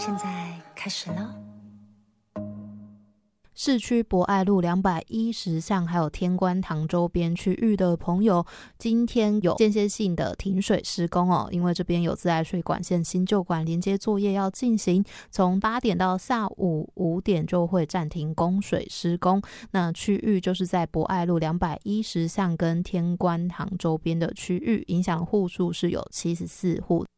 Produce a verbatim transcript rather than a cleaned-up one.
现在开始了。 市区博爱路两百一十巷还有天官塘周边区域的朋友，今天有间歇性的停水施工哦，因为这边有自来水管线新旧管连接作业要进行，从八点到下午五点就会暂停供水施工。那区域就是在博爱路两百一十巷跟天官塘周边的区域，影响户数是有七十四户。